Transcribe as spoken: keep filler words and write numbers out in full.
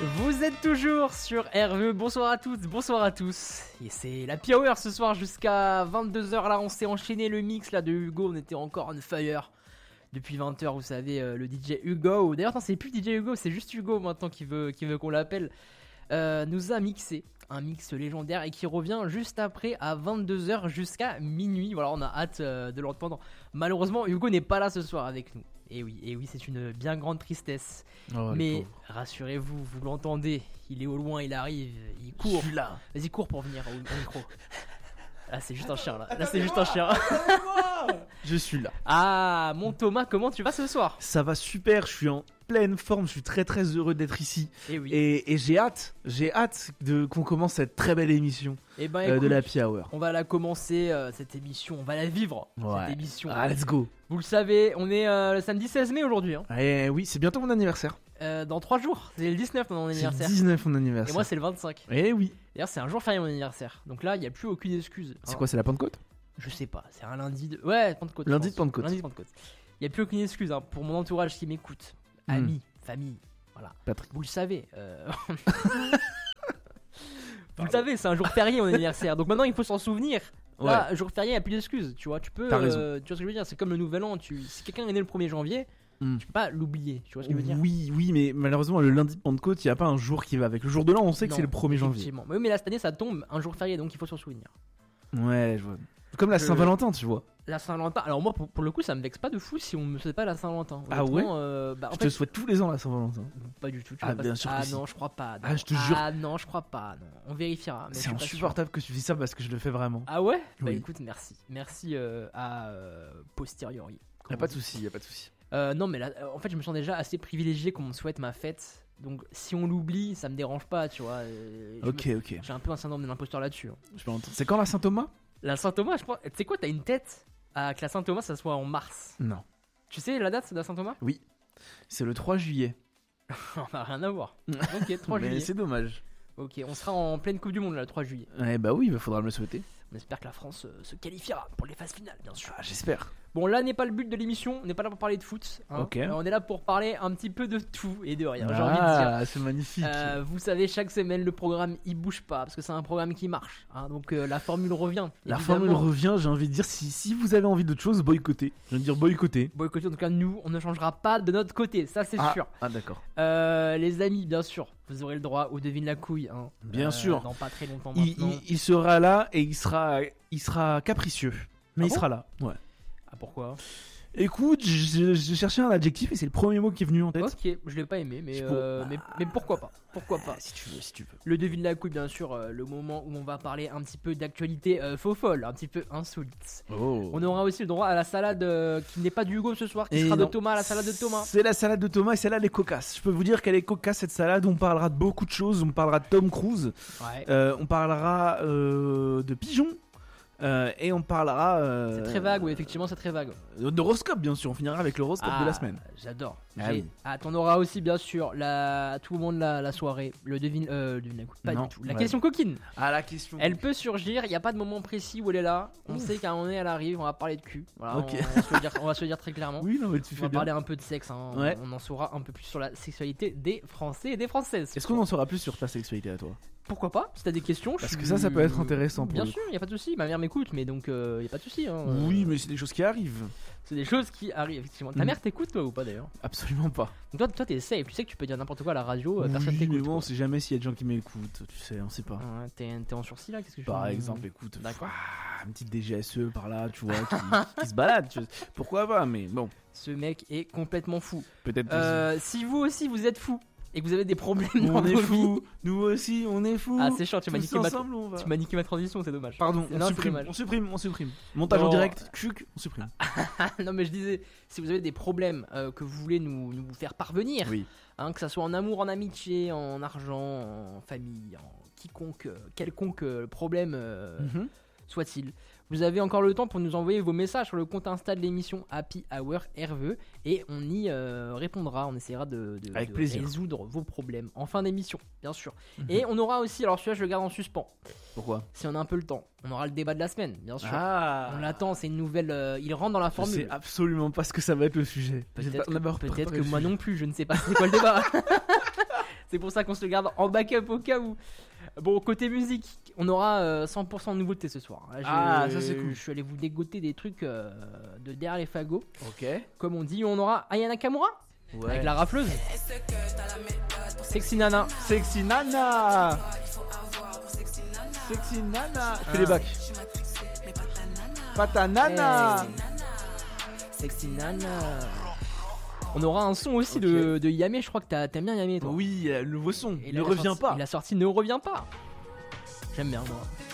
Vous êtes toujours sur R V E, bonsoir à toutes, bonsoir à tous. Et c'est la Happy Hour ce soir jusqu'à vingt-deux heures. Là on s'est enchaîné le mix là de Hugo, on était encore on fire. Depuis vingt heures, vous savez, euh, le D J Hugo. D'ailleurs, non, c'est plus D J Hugo, c'est juste Hugo maintenant qui veut, qui veut qu'on l'appelle. Euh, nous a mixé un mix légendaire et qui revient juste après à vingt-deux heures jusqu'à minuit. Voilà, on a hâte euh, de l'entendre. Malheureusement, Hugo n'est pas là ce soir avec nous. Et oui, et oui, c'est une bien grande tristesse. Oh, mais rassurez-vous, vous l'entendez. Il est au loin, il arrive, il court. Je suis là. Vas-y, cours pour venir au, au micro. Là, c'est juste un chien là. Là, c'est juste un chien. Je suis là. Ah, mon Thomas, comment tu vas ce soir? Ça va super, je suis en pleine forme, je suis très très heureux d'être ici. Et oui. Et, et j'ai hâte, j'ai hâte de, qu'on commence cette très belle émission Et ben, euh, écoute, de la Happy Hour. on va la commencer, euh, cette émission, on va la vivre, Ouais. cette émission. Ah, let's go. Vous le savez, on est euh, le samedi seize mai aujourd'hui. Hein. Eh oui, c'est bientôt mon anniversaire. Euh, dans trois jours, c'est le dix-neuf mon C'est anniversaire. le dix-neuf mon Et anniversaire. moi, c'est le vingt-cinq. Eh oui. D'ailleurs, c'est un jour férié mon anniversaire. Donc là, il n'y a plus aucune excuse. C'est hein. quoi, c'est la Pentecôte? Je sais pas, c'est un lundi de. Ouais, Pentecôte. je Lundi pense. de Pentecôte. Lundi de Pentecôte. Il n'y a plus aucune excuse hein, pour mon entourage qui m'écoute. Hmm. Amis, famille, voilà. Patrick. Vous le savez. Euh... Vous le savez, c'est un jour férié mon anniversaire. Donc maintenant, il faut s'en souvenir. Là, jour férié, il n'y a plus d'excuses. Tu vois, tu peux. T'as euh, tu vois ce que je veux dire? C'est comme le nouvel an. Tu... Si quelqu'un est né le premier janvier, Hmm. tu peux pas l'oublier. Tu vois ce que je veux dire? Oui, oui, mais malheureusement, le lundi de Pentecôte, il n'y a pas un jour qui va avec. Le jour de l'an, on sait que Non, c'est le premier janvier. Effectivement. Mais oui, mais là, cette année, ça tombe un jour férié, donc il faut s'en souvenir. Ouais, je vois. Comme la Je- Saint-Valentin, tu vois. La Saint-Valentin. Alors moi, pour, pour le coup, ça me vexe pas de fou si on me souhaite pas la Saint-Valentin. Ah Honnêtement, euh, bah, en Je fait, te souhaite tous les ans la Saint-Valentin. pas du tout. Tu Ah, vois pas bien ça. sûr que Ah si. non, je crois pas. non. Ah, je te jure. Ah non, je crois pas. Non, on vérifiera. mais je C'est suis pas sûr. insupportable que tu dis ça parce que je le fais vraiment. Ah ouais? Bah Oui. écoute, merci. Merci euh, à euh, posteriori. Y'a pas de souci, y'a pas de souci. Euh, non, mais là, euh, en fait, je me sens déjà assez privilégié qu'on me souhaite ma fête. Donc, si on l'oublie, ça me dérange pas, tu vois. euh, je Ok, me- ok. J'ai un peu un syndrome de l'imposteur là-dessus. hein. Je peux entendre. C'est quand la Saint-Thomas? La Saint-Thomas, je crois. Tu sais quoi, t'as une tête à que la Saint-Thomas, ça soit en mars. Non. Tu sais la date de la Saint-Thomas? Oui. C'est le trois juillet. On a rien à voir. Ok, trois Mais juillet. c'est dommage. Ok, on sera en pleine Coupe du Monde là, le trois juillet. Ouais, bah oui, il faudra me le souhaiter. On espère que la France euh, se qualifiera pour les phases finales, bien sûr. Ah, j'espère. Bon, là n'est pas le but de l'émission, on n'est pas là pour parler de foot. hein. Ok. Euh, on est là pour parler un petit peu de tout et de rien, j'ai envie de dire. Ah, c'est magnifique. Euh, vous savez, chaque semaine, le programme il bouge pas parce que c'est un programme qui marche. hein. donc euh, la formule revient. La évidemment. formule revient, j'ai envie de dire, si, si vous avez envie d'autre chose, boycottez. Je viens de dire boycottez. Boycotter, en tout cas, nous, on ne changera pas de notre côté, ça c'est Ah, sûr. ah d'accord. Euh, les amis, bien sûr, vous aurez le droit au devine la couille. hein. Bien Euh, sûr. Dans pas très longtemps Il, maintenant. il- il sera là et il sera, il sera capricieux. Mais Ah il bon sera là. Ouais. Ah, pourquoi? Écoute, je, je cherchais un adjectif et c'est le premier mot qui est venu en tête. Ok, je l'ai pas aimé, mais, Je euh, pour- mais, mais pourquoi pas? Pourquoi pas? Si tu veux, si tu veux. Le devine la couille, bien sûr, euh, le moment où on va parler un petit peu d'actualité euh, faux folle, un petit peu insolite. Oh. On aura aussi le droit à la salade euh, qui n'est pas du Hugo ce soir, qui Et sera de non. Thomas, la salade de Thomas. C'est la salade de Thomas et celle-là elle est cocasse. Je peux vous dire qu'elle est cocasse cette salade. On parlera de beaucoup de choses. On parlera de Tom Cruise. Ouais. Euh, on parlera euh, de pigeons. Euh, et on parlera. Euh, C'est très vague, oui, effectivement, c'est très vague. D'horoscope, bien sûr. On finira avec l'horoscope de la Ah, semaine. J'adore. Ah J'ai oui. hâte. On aura aussi, bien sûr, la... à tout moment de la, la soirée, le devine, euh, le devine la couille, pas Non, du tout. La ouais. question coquine. Ah, la question. Elle peut surgir, il n'y a pas de moment précis où elle est là. On Ouf. sait qu'à un moment donné, elle arrive, on va parler de cul. Voilà, Ok. on, on va se le dire, on va se le dire très clairement. Oui, non, mais tu On fais va bien. parler un peu de sexe, hein. Ouais. on en saura un peu plus sur la sexualité des Français et des Françaises. Est-ce qu'on en saura plus sur ta sexualité à toi? Pourquoi pas? Si t'as des questions, Parce je que suis- ça, ça peut être intéressant pour Bien le sûr, y a pas de souci. Ma mère m'écoute, mais donc euh, y a pas de souci. Hein. Oui, mais c'est des choses qui arrivent. C'est des choses qui arrivent effectivement. Ta Mhm. mère t'écoute toi ou pas d'ailleurs? Absolument pas. Donc toi, toi t'es safe. Tu sais que tu peux dire n'importe quoi à la radio, euh, personne Oui, t'écoute. mais bon, on quoi. sait jamais s'il y a des gens qui m'écoutent. Tu sais, on sait pas. Ouais, t'es, t'es en sursis là, qu'est-ce que je Par fais exemple, écoute, D'accord. ah, une petite D G S E par là, tu vois, qui, qui se balade. tu- Pourquoi pas, mais bon, Ce mec est complètement fou. peut-être. Euh, si vous aussi vous êtes fou et que vous avez des problèmes dans on est vos fous, vies- nous aussi, on est fous. Ah c'est chiant, tu m'as Tous niqué ma, ensemble, on va. tu m'as niqué ma transition, c'est dommage. Pardon, C'est- on non, c'est supprime, dommage. on supprime, on supprime. Montage Non. en direct, chuc, on supprime. non mais je disais, si vous avez des problèmes euh, que vous voulez nous, nous faire parvenir, Oui. hein, que ça soit en amour, en amitié, en argent, en famille, en quiconque, euh, quelconque euh, problème euh, Mhm. soit-il, vous avez encore le temps pour nous envoyer vos messages sur le compte Insta de l'émission Happy Hour R V E et on y euh, répondra, on essaiera de, de- Avec de plaisir. résoudre vos problèmes en fin d'émission, bien sûr. Mhm. Et on aura aussi, alors celui-là je le garde en suspens, Pourquoi? si on a un peu le temps, on aura le débat de la semaine, bien sûr. Ah. On l'attend, c'est une nouvelle, euh, il rentre dans la Je formule. sais absolument pas ce que ça va être le sujet. J'ai Peut-être pas- que, d'abord peut-être préparé que le moi sujet. non plus, je ne sais pas c'est quoi le débat. C'est pour ça qu'on se le garde en backup au cas où. Bon, côté musique, on aura euh, cent pour cent de nouveautés ce soir. Là, j'ai- Ah, ça, c'est cool. Je suis allé vous dégoter des trucs euh, de derrière les fagots. Ok. Comme on dit, on aura Aya Nakamura Ouais. avec la rafleuse. Sexy Nana. Sexy Nana. Sexy Nana. Fais les Ah. bacs. Pata Nana. Hey. Sexy Nana. On aura un son aussi Ok. de, de Yamé, je crois que t'as- t'aimes bien Yamé toi. Oui, euh, le nouveau son. Et Ne là, il a reviens sorti- pas. Il a sorti Ne reviens pas. J'aime bien moi.